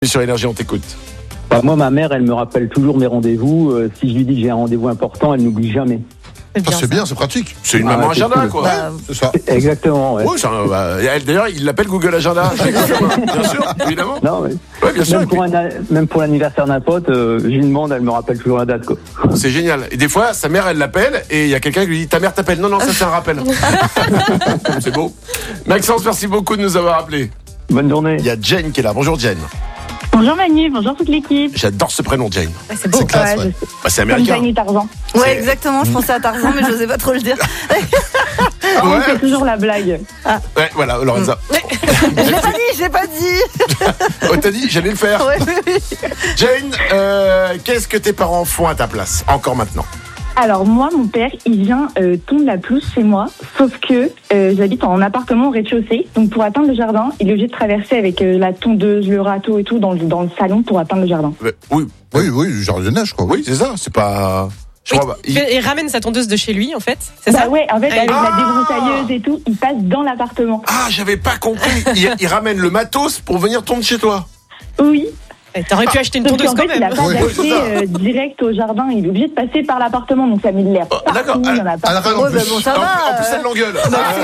Sur Énergie, on t'écoute. Moi, ma mère, elle me rappelle toujours mes rendez-vous. Si je lui dis que j'ai un rendez-vous important, elle n'oublie jamais. C'est bien, c'est pratique. C'est une maman c'est agenda, cool. quoi. C'est ça. Exactement, ouais. Ouais, elle, d'ailleurs, il l'appelle Google Agenda. Bien sûr, évidemment. Non, mais Ouais, bien sûr. même pour l'anniversaire d'un pote, je lui demande, elle me rappelle toujours la date, quoi. C'est génial. Et des fois, sa mère, elle l'appelle et il y a quelqu'un qui lui dit ta mère t'appelle. Non, ça c'est un rappel. C'est beau. Maxence, merci beaucoup de nous avoir appelés. Bonne journée. Il y a Jane qui est là. Bonjour Jane. Bonjour Manu, bonjour toute l'équipe. J'adore ce prénom Jane. C'est beau. C'est classe, ouais. C'est Comme américain. Jane et Tarzan. Ouais, exactement. Je pensais à Tarzan, mais je n'osais pas trop le dire. On Ouais. fait toujours la blague. Ouais, voilà, Lorenza. Je l'ai pas dit. Oh, t'as dit, j'allais le faire. Ouais, oui. Jane, qu'est-ce que tes parents font à ta place, encore maintenant? Alors moi, mon père, il vient tondre la pelouse chez moi, sauf que j'habite en appartement au rez-de-chaussée. Donc pour atteindre le jardin, il est obligé de traverser avec la tondeuse, le râteau et tout dans le salon pour atteindre le jardin. Oui, Oui, du jardinage, quoi. oui, c'est ça. C'est pas. Je crois pas. Il ramène sa tondeuse de chez lui, en fait. C'est Bah ça? ouais, en fait, avec Ah la débroussailleuse et tout, il passe dans l'appartement. Ah, j'avais pas compris. Il ramène le matos pour venir tondre chez toi. Oui. T'aurais pu acheter une Sauf tondeuse qu'en quand fait, il n'a même. pas Oui, d'accès c'est ça. direct au jardin. Il est obligé de passer par l'appartement, donc ça met de l'air Oh, partout. d'accord. Il y en a À pas. la râle, en Ouais, plus. bah bon, ça En va. plus, elle l'engueule.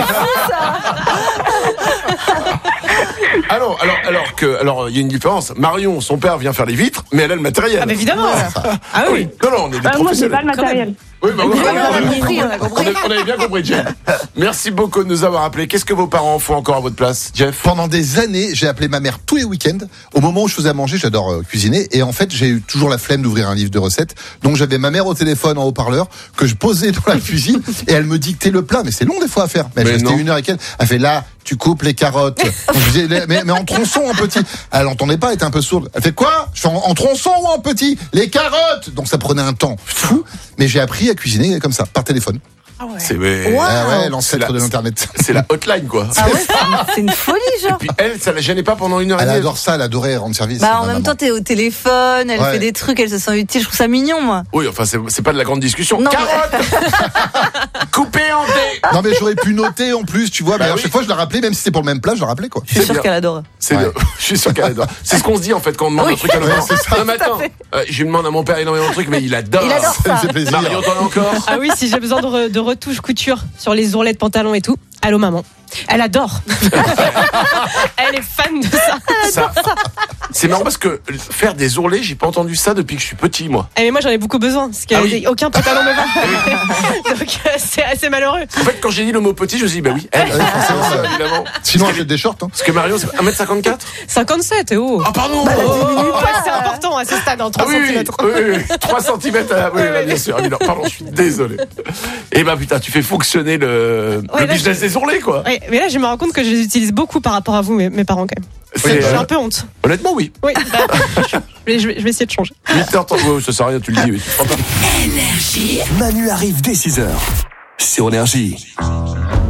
Alors, il y a une différence. Marion, son père vient faire les vitres, mais elle a le matériel. Ah, bah évidemment. Ah oui. Non, on est des Moi, j'ai pas professionnels. le matériel. Oui, bah, oui, On a compris. on avait bien compris, Jeff. Merci beaucoup de nous avoir appelés. Qu'est-ce que vos parents font encore à votre place, Jeff? Pendant des années, j'ai appelé ma mère tous les week-ends. Au moment où je faisais à manger, j'adore cuisiner. Et en fait, j'ai eu toujours la flemme d'ouvrir un livre de recettes. Donc, j'avais ma mère au téléphone en haut-parleur que je posais dans la cuisine et elle me dictait le plat. Mais c'est long des fois à faire. Mais je restais non. 1 heure avec elle. Elle fait là, tu coupes les carottes. Donc, je disais, mais en tronçon, en petit. Elle entendait pas, elle était un peu sourde. Elle fait quoi? Je fais en tronçon ou en petit? Les carottes! Donc, ça prenait un temps fou. Mais j'ai appris à cuisiner comme ça, par téléphone. C'est Wow. Ah ouais, l'ancêtre C'est la- de l'internet. c'est la hotline, quoi. Ah ouais, c'est une folie, Et genre. puis elle, ça la gênait pas pendant 1 heure et Elle demie. adore ça, elle adorait rendre service. Bah, en ma même maman. temps, t'es au téléphone, elle Ouais. fait des trucs, elle se sent utile. Je trouve ça mignon, moi. Oui, enfin, c'est pas de la grande discussion. Non, Carotte coupée en dés. Non mais j'aurais pu noter en plus, tu vois. Mais Bah à oui. chaque fois je la rappelais, même si c'était pour le même plat, je la rappelais quoi. Je suis sûre bien. qu'elle adore. C'est Ouais. je suis sûr qu'elle adore. C'est ce qu'on se dit en fait quand on demande un truc à nos parents. Non mais attends, je demande à mon père énormément de trucs, mais il adore. Il adore Ça me ça. fait plaisir. Mario, t'en as encore? Ah oui, si j'ai besoin de retouches couture sur les ourlets de pantalon et tout. Allô, maman. Elle adore. Elle est fan de ça. C'est marrant parce que faire des ourlets, j'ai pas entendu ça depuis que je suis petit, moi. Mais moi, j'en ai beaucoup besoin. Parce Ah oui. qu'aucun pantalon me va. Donc, c'est assez malheureux. En fait, quand j'ai dit le mot petit, je me suis dit, bah oui, elle, forcément, évidemment. Sinon achète des shorts. Hein. Parce que Mario, c'est 1m54. 57, et oh. Ah, pardon! Ouais, c'est important à ce stade, en 3 Ah oui, cm. oui, 3 cm oui, bah, bien sûr, évidemment. Pardon, je suis désolé. Eh ben putain, tu fais fonctionner le Ouais, là, business des ourlets, quoi. Ouais, mais là, je me rends compte que je les utilise beaucoup par rapport à vous, mes parents, quand même. C'est- J'ai un peu honte. Honnêtement, oui. Oui, bah, je vais essayer de changer. 8h30, ouais, ça sert à rien, tu le dis. Oui. Manu arrive dès 6h sur Énergie.